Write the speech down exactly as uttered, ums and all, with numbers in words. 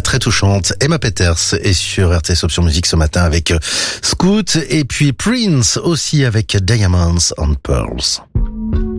très touchante. Emma Peters est sur R T S Option Musique ce matin avec Scoot et puis Prince aussi avec Diamonds and Pearls.